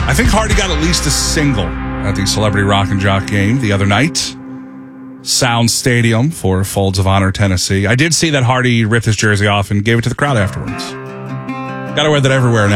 I think Hardy got at least a single at the Celebrity Rock and Jock game the other night. Sound Stadium for Folds of Honor, Tennessee. I did see that Hardy ripped his jersey off and gave it to the crowd afterwards. Got to wear that everywhere now.